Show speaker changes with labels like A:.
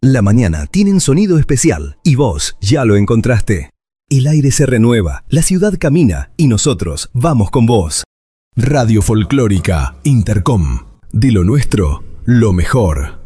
A: La mañana tiene un sonido especial y vos ya lo encontraste. El aire se renueva, la ciudad camina y nosotros vamos con vos.
B: Radio Folclórica Intercom. De lo nuestro, lo mejor.